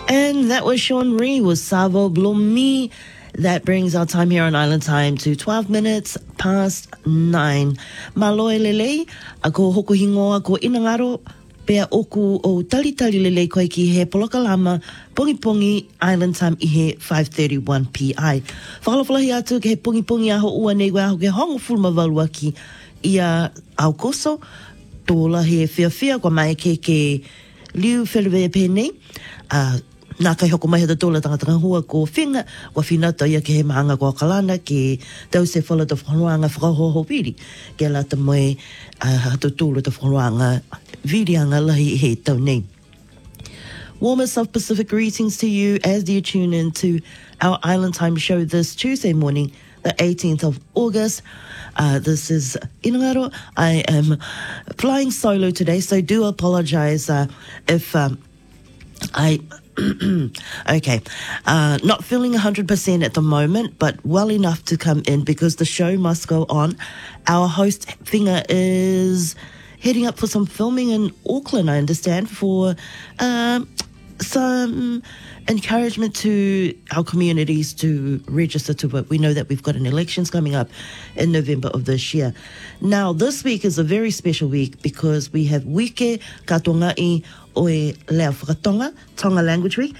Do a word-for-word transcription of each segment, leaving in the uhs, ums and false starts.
And that was Sean Ree with Savo Blomi. That brings our time here on Island Time to twelve minutes past nine. Maloe lele, ako hoku hingoa ko inangaro, pea oku o tali tali lele koe ki he polokalama, pongi pongi Island Time i he five thirty-one p m. Whakalawhalahi atu ke he pongi pongi aho ua nei aho ke hongo fulma valua ki ia au koso, tōla he whia whia kwa mai ke ke liu whelewea pēnei, uh, nā kai hoko mai hata tōla tangatanga hua ko whinga, wa whinata ia ke he mahanga ko kalana ke tau se whala ta whanoanga whakahoho viri. Ke lata mai uh, hata tōla ta whanoanga virianga lahi he tau nei. Warmest of Pacific greetings to you as you tune in to our Island Time show this Tuesday morning, the eighteenth of August. Uh, this is Inangaro. I am flying solo today, so do apologize uh, if um, I... okay, uh, not feeling one hundred percent at the moment, but well enough to come in because the show must go on. Our host, Whinga, is heading up for some filming in Auckland, I understand, for um, some encouragement to our communities to register to vote. We know that we've got an elections coming up in November of this year. Now, this week is a very special week because we have Wike Katongai Oe Leo Whakatonga, Tonga Language Week.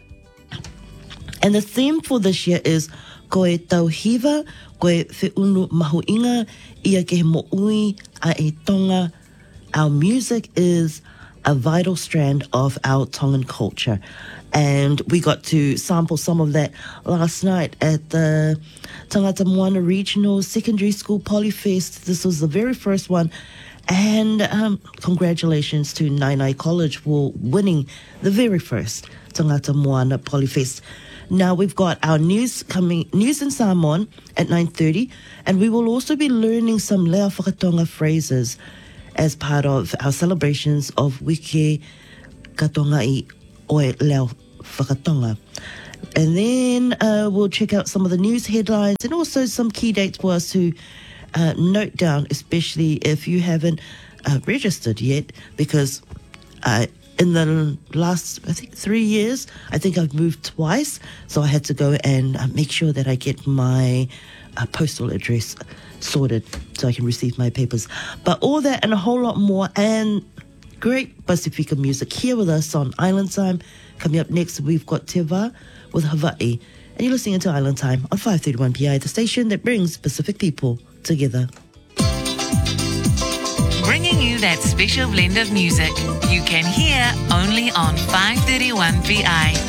And the theme for this year is Koe Tauhiwa, Koe Whiunu Mahuinga, Ia ke he mo'ui a e Tonga. Our music is a vital strand of our Tongan culture. And we got to sample some of that last night at the Tangata Moana Regional Secondary School Polyfest. This was the very first one. And um, congratulations to Nainai College for winning the very first Tangata Moana Polyfest. Now we've got our news coming, news in Samoan at nine thirty. And we will also be learning some Leo Whakatonga phrases as part of our celebrations of Wike Katongai Oe Leo Whakatonga. And then uh, we'll check out some of the news headlines and also some key dates for us to uh, note down, especially if you haven't uh, registered yet, because uh, in the last, I think, three years, I think I've moved twice, so I had to go and uh, make sure that I get my uh, postal address sorted so I can receive my papers. But all that and a whole lot more, and great Pacifica music here with us on Island Time. Coming up next, we've got Te Wā with Hawaii. And you're listening to Island Time on five thirty-one p m, the station that brings Pacific people together. Bringing you that special blend of music you can hear only on five thirty-one p m.